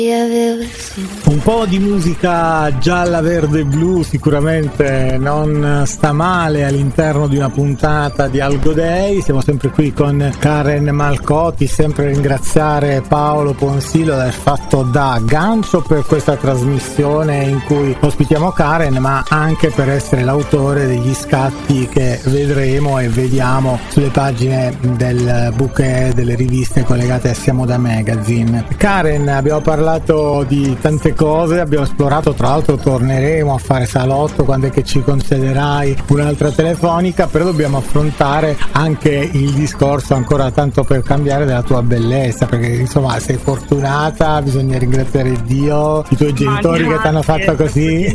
Un po' di musica gialla, verde e blu sicuramente non sta male all'interno di una puntata di Algo Day. Siamo sempre qui con Karen Malcotti, sempre ringraziare Paolo Ponsilo di aver fatto da gancio per questa trasmissione in cui ospitiamo Karen, ma anche per essere l'autore degli scatti che vedremo e vediamo sulle pagine del bouquet delle riviste collegate a Siamo da Magazine. Karen, abbiamo parlato di tante cose, abbiamo esplorato, tra l'altro torneremo a fare salotto quando è che ci concederai un'altra telefonica, però dobbiamo affrontare anche il discorso, ancora tanto per cambiare, della tua bellezza, perché insomma sei fortunata, bisogna ringraziare Dio, i tuoi genitori che ti hanno fatto così.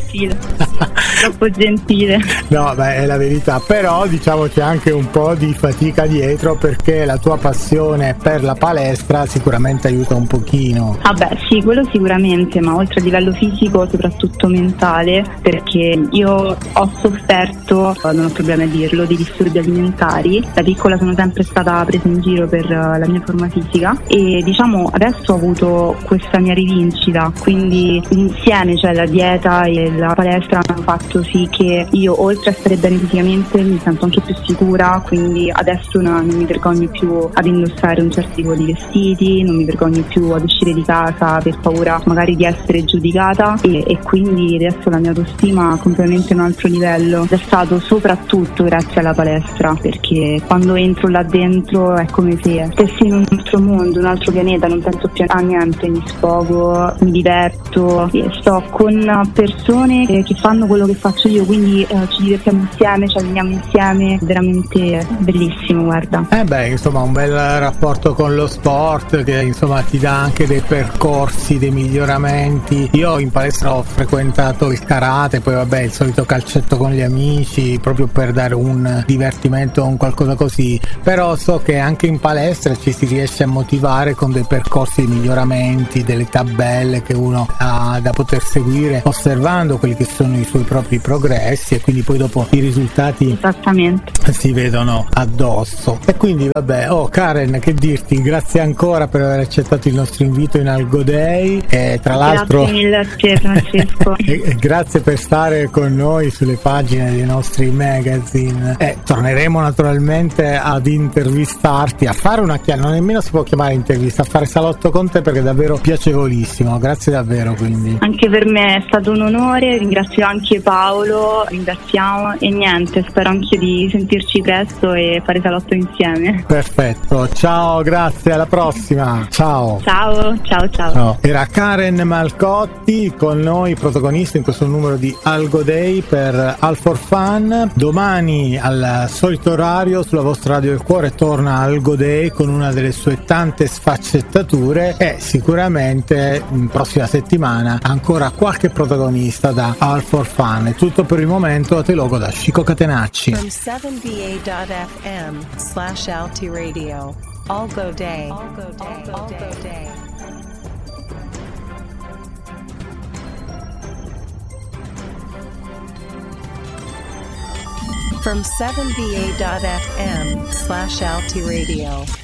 Troppo gentile. No, beh, è la verità, però diciamo c'è anche un po' di fatica dietro, perché la tua passione per la palestra sicuramente aiuta un pochino. Vabbè, sì, quello sicuramente, ma oltre a livello fisico soprattutto mentale, perché io ho sofferto, non ho problemi a dirlo, di disturbi alimentari. Da piccola sono sempre stata presa in giro per la mia forma fisica e diciamo adesso ho avuto questa mia rivincita, quindi insieme, cioè la dieta e la palestra, hanno fatto sì che io, oltre a stare bene fisicamente, mi sento anche più sicura, quindi adesso non mi vergogno più ad indossare un certo tipo di vestiti, non mi vergogno più ad uscire di casa per paura magari di essere giudicata e quindi adesso la mia autostima ha completamente un altro livello. Ed è stato soprattutto grazie alla palestra, perché quando entro là dentro è come se stessi in un altro mondo, un altro pianeta, non penso più a niente, mi sfogo, mi diverto e sto con persone che fanno quello che faccio io, quindi ci divertiamo insieme, ci alleniamo insieme, veramente bellissimo, guarda. Insomma un bel rapporto con lo sport che insomma ti dà anche dei percorsi, dei miglioramenti. Io in palestra ho frequentato il karate, poi vabbè il solito calcetto con gli amici, proprio per dare un divertimento, un qualcosa così, però so che anche in palestra ci si riesce a motivare con dei percorsi di miglioramenti, delle tabelle che uno ha da poter seguire osservando quelli che sono i suoi propri progressi, e quindi poi dopo i risultati esattamente si vedono addosso. E quindi vabbè, Karen, che dirti, grazie ancora per aver accettato il nostro invito in Algo Day, e tra l'altro grazie mille a te, Francesco. e grazie per stare con noi sulle pagine dei nostri magazine. Torneremo naturalmente ad intervistarti, a fare una chiamata, non nemmeno si può chiamare intervista, a fare salotto con te, perché è davvero piacevolissimo. Grazie davvero. Quindi anche per me è stato un onore, ringrazio anche Paolo, ringraziamo e niente, spero anche di sentirci presto e fare salotto insieme. Perfetto, ciao, grazie, alla prossima. Ciao. Ciao. Era Karen Malcotti con noi, protagonista in questo numero di Algo Day per All for Fun. Domani al solito orario sulla vostra Radio del Cuore torna Algo Day con una delle sue tante sfaccettature, e sicuramente prossima settimana ancora qualche protagonista da All for Fun. È tutto per il momento, a te logo da Chico Catenacci. From 7va.fm/LT Algo Day. From 7va.fm/LT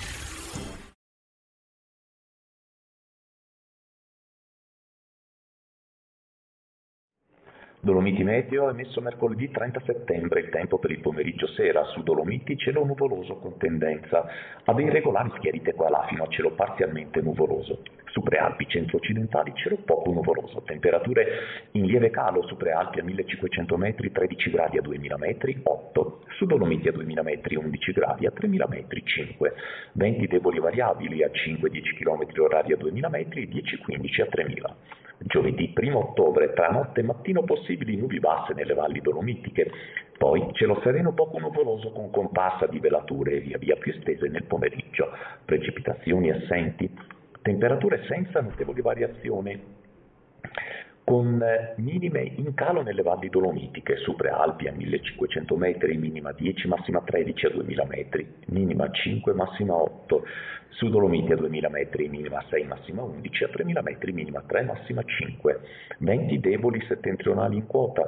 Dolomiti Meteo emesso mercoledì 30 settembre, il tempo per il pomeriggio sera, su Dolomiti cielo nuvoloso con tendenza a dei regolari schiarite qua là fino a cielo parzialmente nuvoloso. Su Prealpi centro-occidentali cielo poco nuvoloso, temperature in lieve calo su Prealpi a 1500 metri 13 gradi a 2000 metri 8, su Dolomiti a 2000 metri 11 gradi a 3000 metri 5, venti deboli variabili a 5-10 km orari a 2000 metri 10-15 a 3000. Giovedì 1 ottobre, tra notte e mattino possibili nubi basse nelle valli dolomitiche, poi cielo sereno poco nuvoloso con comparsa di velature via via più estese nel pomeriggio, precipitazioni assenti, temperature senza notevoli variazioni, con minime in calo nelle valli dolomitiche, su Prealpi a 1500 metri, minima 10, massima 13 a 2000 metri, minima 5, massima 8, su Dolomiti a 2000 metri, minima 6, massima 11, a 3000 metri, minima 3, massima 5, venti deboli settentrionali in quota,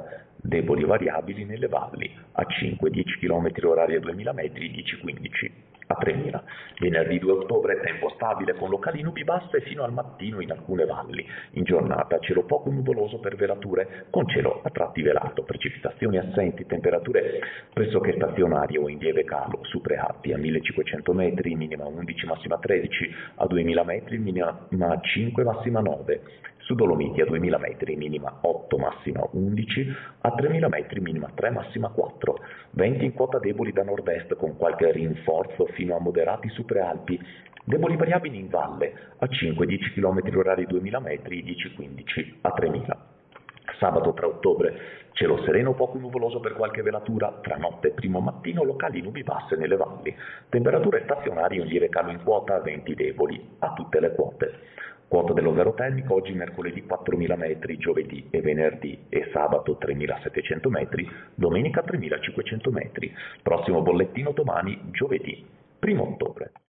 deboli e variabili nelle valli, a 5-10 km orari a 2000 metri, 10-15 a 3000. Venerdì 2 ottobre tempo stabile con locali nubi basse fino al mattino in alcune valli. In giornata cielo poco nuvoloso per velature con cielo a tratti velato, precipitazioni assenti, temperature pressoché stazionarie o in lieve calo su prealpi a 1500 metri, minima 11, massima 13, a 2000 metri, minima 5, massima 9. Su Dolomiti a 2000 metri, minima 8, massima 11, a 3000 metri, minima 3, massima 4. Venti in quota deboli da nord-est con qualche rinforzo fino a moderati su prealpi, deboli variabili in valle, a 5-10 km orari 2000 metri, 10-15, a 3000. Sabato 3 ottobre, cielo sereno poco nuvoloso per qualche velatura, tra notte e primo mattino locali nubi basse nelle valli, temperature stazionarie in lieve calo in quota, venti deboli a tutte le quote. Quota dell'overotermico oggi mercoledì 4.000 metri, giovedì e venerdì e sabato 3.700 metri, domenica 3.500 metri. Prossimo bollettino domani, giovedì 1 ottobre.